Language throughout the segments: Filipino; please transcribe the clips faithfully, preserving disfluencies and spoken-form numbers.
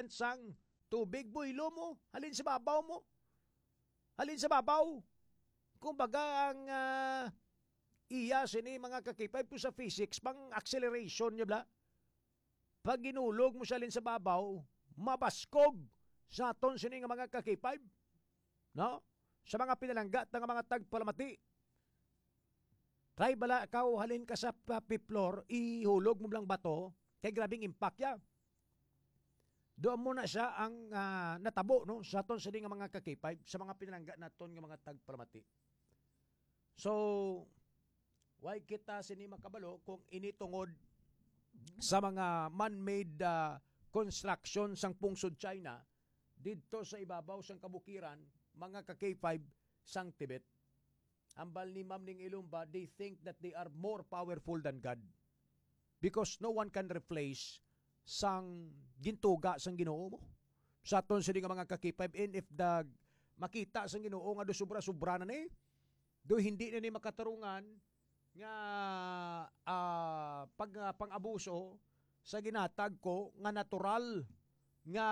percent sang tubig buhilo mo, halin sa babaw mo. Halin sa babaw. Kung baga ang uh, iya sini mga kakipay po sa physics, pang acceleration niya bla. Pag ginulog mo siya halin sa babaw, mabaskog sa aton sini nga mga kakipay. No? Sa mga pinalanggat ng mga tagpalamati. Try bala ikaw halin ka sa fifth floor, ihulog mo lang bato, kay grabing impact ya. Doon muna siya ang uh, natabo no sa aton sini nga mga kakipay sa mga pinalanggat naton nga mga tagpalamati. So, why kita sini makabalo kung initungod sa mga man-made uh, construction sang pungsod China dito sa ibabaw sang kabukiran mga ka K five sang Tibet. Ambal ni Ma'am Ning Ilumba, they think that they are more powerful than God because no one can replace sang gintuga sang Ginoo mo. Sa aton sini nga mga ka K five, and if the makita sang Ginoo nga do sobra-sobra na ni, do hindi na ni makatarungan nga uh, pag uh, pang-abuso sa ginatag ko nga natural nga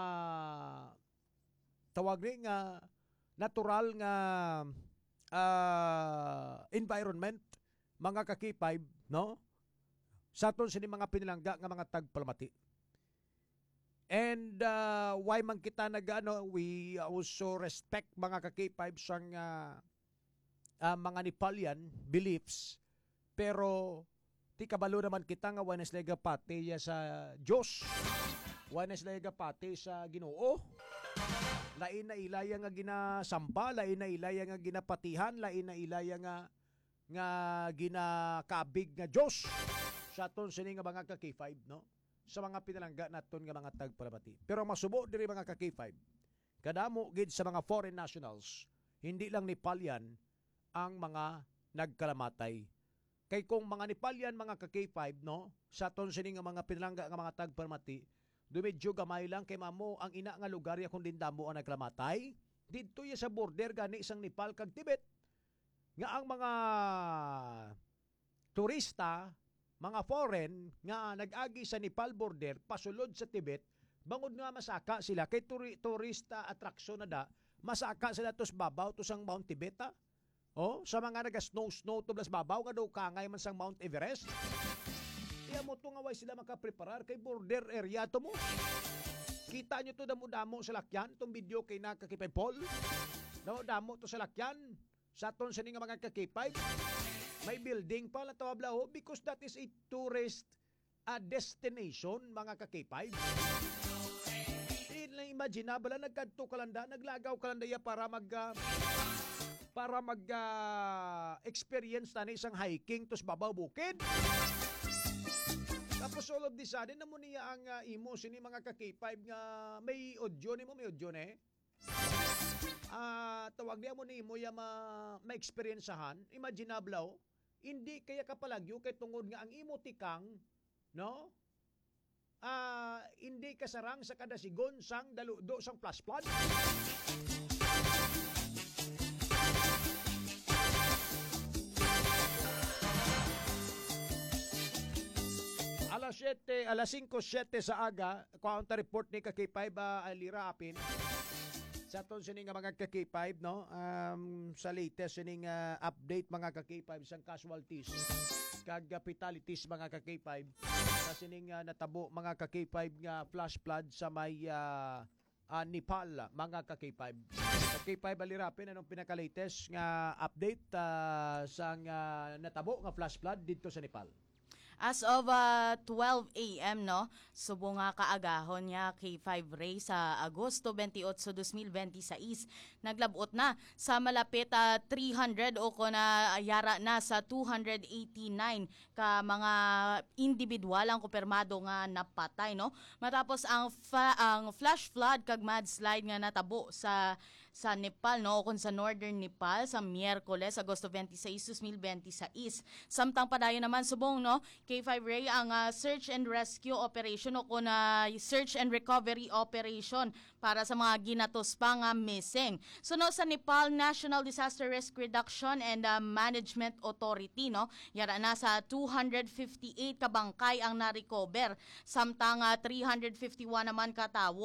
tawag ni nga natural nga uh, environment mga ka K five no sa aton sini mga pinilangga nga mga tagpalamati. And uh, why man kita nagano, we also respect mga ka K five sang uh, uh, mga Nepalian beliefs, pero ti kabalo naman kita nga wanes lega pati sa Dios, wanes lega pati sa Ginoo. Lain na ilaya nga ginasamba, lain na ilaya nga ginapatihan, lain na ilaya nga nga ginakabig nga Dios sa aton sini nga mga ka K five no, sa mga pinalangga naton nga mga tagpalamati. Pero masubo diri mga ka K five, kadamo gid sa mga foreign nationals, hindi lang Nepalian ang mga nagkalamatay. Kay kung mga Nepalian mga ka K five no, sa aton sini nga mga pinalangga nga mga tagpalamati, dumedyo gamay lang kay mamo ang ina nga lugar ya kung dindamo ang nagkalamatay didto ya sa border gani isang Nepal kag Tibet, nga ang mga turista, mga foreign nga nag-agi sa Nepal border pasulod sa Tibet, bangod nga masaka sila kay turi, turista attraction na da, masaka sila tos babaw tos ang Mount Tibet ha? Oh, sa mga naga-snow snow to blas babaw nga daw kangay man sang Mount Everest. Iya mo to nga way sila makapreparar kay border area to mo. Kita nyo to damo-damo sa lakyan, itong video kay nakakipay Paul. Damo-damo to sa lakyan, sa ton sa nga mga kakipay. May building pa lang tawablaho because that is a tourist uh, destination mga kakipay. Hindi lang imaginable na nagkadto kalanda, naglagaw kalanda ya para mag uh, para mag uh, experience na isang hiking tos babaw bukid. Tapos all of this sudden na mo niya ang uh, imo sini mga ka K five nga may audio ni mo, may audio ne. Ah, uh, tawag niya mo ni mo ya ma ma-experiencehan, imaginable oh. Hindi kaya kapalagyo kay tungod nga ang imo tikang no? Ah, uh, hindi kasarang sa kada sigon sang daludo sang flash flood. Alas siyete, alas singko siyete sa aga, counter report ni ka K five uh, Alira Apin. Sa aton sining mga ka K five no, um, sa latest sining uh, update mga ka K five sang casualties kag fatalities mga ka K five. Sa sining uh, natabo mga ka K five nga flash flood sa may uh, uh, Nepal mga ka K five. Ka K five Alira Apin, anong pinaka-latest nga update uh, sang uh, natabo nga flash flood dito sa Nepal? As of uh, twelve a.m. no, subo nga kaagahon niya K five Ray sa Agosto twenty-eight, twenty twenty-six. Naglabot na sa malapit uh, three hundred o kung na yara na sa two hundred eighty-nine ka mga individual ang kumpirmado nga napatay no. Matapos ang fa- ang flash flood kag mudslide nga natabo sa sa Nepal no, o kung sa northern Nepal sa Miyerkules Agosto twenty-six, twenty twenty-six. Samtang padayon naman subong no K five Ray ang uh, search and rescue operation o kung uh, search and recovery operation para sa mga ginatos pa nga missing. So no, sa Nepal National Disaster Risk Reduction and uh, Management Authority no, yara na sa two hundred fifty-eight kabangkay ang na-recover, samtang uh, three hundred fifty-one naman katawo